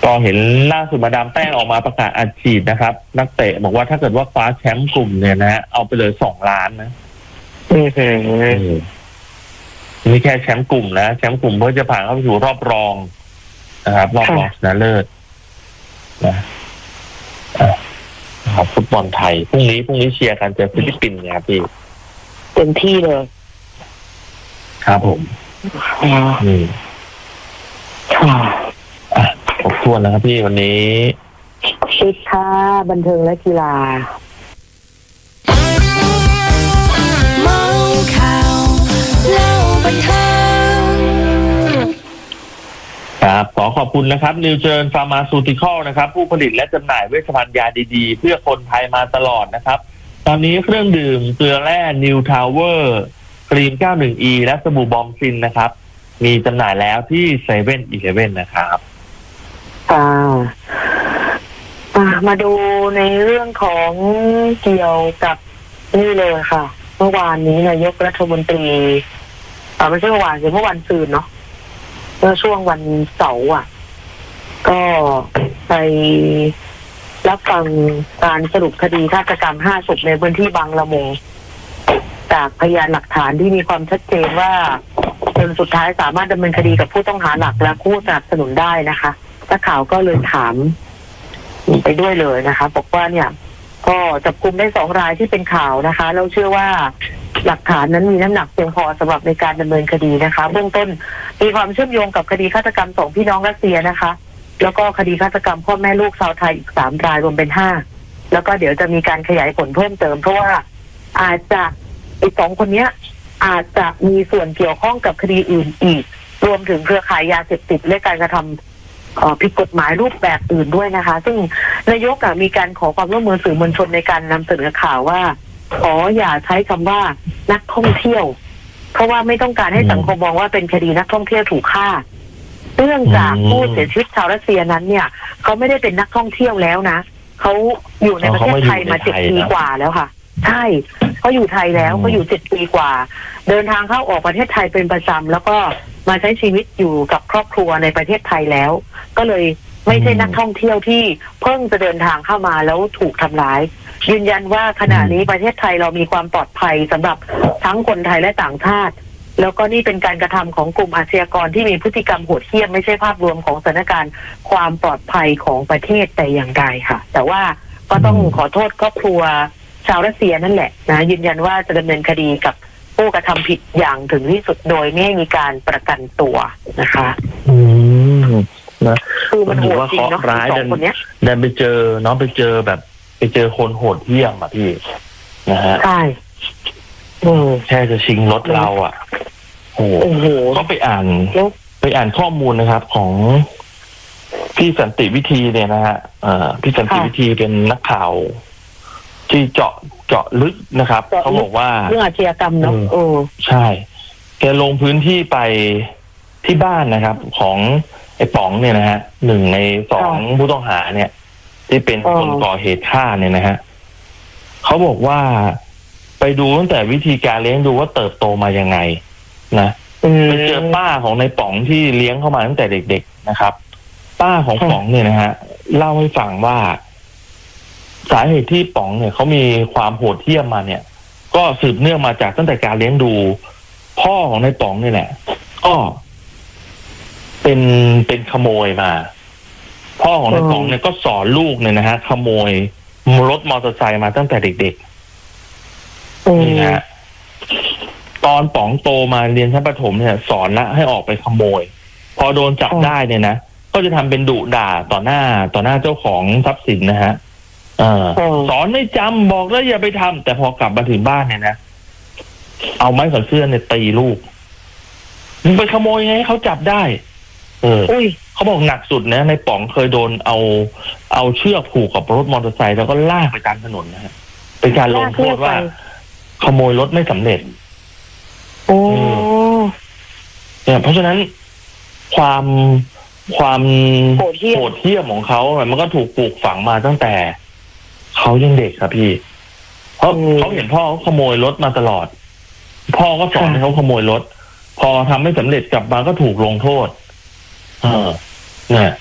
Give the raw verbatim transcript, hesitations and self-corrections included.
ก็เห็นล่าสุดมาดามแป้งออกมาประกาศอัดฉีดนะครับนักเตะบอกว่าถ้าเกิดว่าคว้าแชมป์กลุ่มเนี่ยนะเอาไปเลยสองล้านนะอืมนี่แค่แชมป์กลุ่มนะแชมป์กลุ่มเพื่อจะผ่านเข้าไปสู่รอบรองนะครับรอบรองชนะเลิศนะครับฟุตบอลไทยพรุ่งนี้พรุ่งนี้เชียร์กันเจอฟิลิปปินส์เนี่ยครับพี่เต็มที่เลยครับผมอืมค่ะขอบคุณนะครับพี่วันนี้ชิดค่ะบันเทิงและกีฬาเมาข่าวเล่าบันเทิงครับขอขอบคุณนะครับนิวเจอร์นฟาร์มาซูติคอลนะครับผู้ผลิตและจำหน่ายเวชภัณฑ์ยาดีๆเพื่อคนไทยมาตลอดนะครับตอนนี้เครื่องดื่มเกลือแร่นิวทาวเวอร์ครีม เก้าสิบเอ็ด อี และสบู่บอมซินนะครับมีจำหน่ายแล้วที่เซเว่นอีเลฟเว่นนะครับอ่ามาดูในเรื่องของเกี่ยวกับนี่เลยค่ะเมื่อวานนี้นายกรัฐมนตรีอ่าไม่ใช่เมื่อวานคือเมื่อวันซืนเนาะเมื่อช่วงวันเสาร์อ่ะก็ไปรับฟังการสรุปคดีฆาตกรรมห้าศพในพื้นที่บางละมุงจากพยานหลักฐานที่มีความชัดเจนว่าจนสุดท้ายสามารถดำเนินคดีกับผู้ต้องหาหลักและผู้สนับสนุนได้นะคะนักข่าวก็เลยถามไปด้วยเลยนะคะบอกว่าเนี่ยก็จับกุมได้สองรายที่เป็นข่าวนะคะเราเชื่อว่าหลักฐานนั้นมีน้ำหนักเพียงพอสำหรับในการดำเนินคดีนะคะเบื้องต้นมีความเชื่อมโยงกับคดีฆาตกรรมสองพี่น้องรัสเซียนะคะแล้วก็คดีฆาตกรรมพ่อแม่ลูกชาวไทยอีกสามรายรวมเป็นห้าแล้วก็เดี๋ยวจะมีการขยายผลเพิ่มเติมเพราะว่าอาจจะอีกสองคนนี้อาจจะมีส่วนเกี่ยวข้องกับคดีอื่นอีกรวมถึงเครือข่ายยาเสพติดและการกระทำผิดกฎหมายรูปแบบอื่นด้วยนะคะซึ่งนายกมีการขอความร่วมมือสื่อมวลชนในการนำเสนอข่าวว่าขออย่าใช้คำว่านักท่องเที่ยวเพราะว่าไม่ต้องการให้สังคมมองว่าเป็นคดีนักท่องเที่ยวถูกฆ่าเนื่องจากผู้เสียชีวิตชาวรัสเซียนั้นเนี่ยเขาไม่ได้เป็นนักท่องเที่ยวแล้วนะเขาอยู่ในประเทศไทยมาเจ็ดปีกว่าแล้วค่ะใช่เขาอยู่ไทยแล้วเขาอยู่เจ็ดปีกว่าเดินทางเข้าออกประเทศไทยเป็นประจำแล้วก็มาใช้ชีวิตอยู่กับครอบครัวในประเทศไทยแล้วก็เลยไม่ใช่นักท่องเที่ยวที่เพิ่งจะเดินทางเข้ามาแล้วถูกทำร้ายยืนยันว่าขณะนี้ประเทศไทยเรามีความปลอดภัยสำหรับทั้งคนไทยและต่างชาติแล้วก็นี่เป็นการกระทำของกลุ่มอาชญากรที่มีพฤติกรรมโหดเหี้ยมไม่ใช่ภาพรวมของสถานการณ์ความปลอดภัยของประเทศแต่อย่างใดค่ะแต่ว่าก็ต้องขอโทษครอบครัวชาวรัสเซียนั่นแหละนะยืนยันว่าจะดำเนินคดีกับผู้กระทำผิดอย่างถึงที่สุดโดยไม่มีการประกันตัวนะคะอืมนะคือมันโหดจริงเนาะสองคนเนี้ยเดินไปเจอน้องไปเจอแบบไปเจอคนโหดเหี้ยมอ่ะพี่นะฮะใช่แค่จะชิงรถเราอ่ะโอ้โหก็ไปอ่านไปอ่านข้อมูลนะครับของพี่สันติวิธีเนี่ยนะฮะอ่าพี่สันติวิธีเป็นนักข่าวที่เจาะเจาะลึกนะครับเขาบอกว่าเรื่องอาชญากรรมเนาะโอ้ใช่แกลงพื้นที่ไปที่บ้านนะครับของไอ้ป๋องเนี่ยนะฮะหนึ่งในสองผู้ต้องหาเนี่ยที่เป็นคนก่อเหตุฆ่าเนี่ยนะฮะเขาบอกว่าไปดูตั้งแต่วิธีการเลี้ยงดูว่าเติบโตมายังไงนะไปเจอป้าของในป๋องที่เลี้ยงเข้ามาตั้งแต่เด็กๆนะครับป้าของป๋องเนี่ยนะฮะเล่าให้ฟังว่าสาเหตุที่ป๋องเนี่ยเขามีความโหดเหี้ยมมาเนี่ยก็สืบเนื่องมาจากตั้งแต่การเลี้ยงดูพ่อของในป๋องนี่แหละก็เป็นเป็นขโมยมาพ่อของในป๋องเนี่ยก็สอนลูกเนี่ยนะฮะขโมยรถมอเตอร์ไซค์มาตั้งแต่เด็กๆนี่นะฮะตอนป๋องโตมาเรียนชั้นประถมเนี่ยสอนละให้ออกไปขโมยพอโดนจับได้เนี่ยนะก็จะทำเป็นดุด่าต่อหน้าต่อหน้าเจ้าของทรัพย์สินนะฮะสอนไม่จำบอกแล้วอย่าไปทำแต่พอกลับมาถึงบ้านเนี่ยนะเอาไม้ขนเสื้อเนี่ยตีลูกมึงไปขโมยไงเขาจับได้เออเขาบอกหนักสุดนะในป๋องเคยโดนเอาเอาเชือกผูกกับรถมอเตอร์ไซค์แล้วก็ลากไปตามถนนนะฮะเป็นการลงโทษว่าขโมยรถไม่สำเร็จโอ้เนี่ยเพราะฉะนั้นความความโหดเหี้ยมของเขามันก็ถูกปลูกฝังมาตั้งแต่เขายังเด็กครับพี่เพราะเขาเห็นพ่อเขาขโมยรถมาตลอดพ่อก็สอนให้เขาขโมยรถพอทำไม่สำเร็จกลับมาก็ถูกลงโทษเออเนี่ย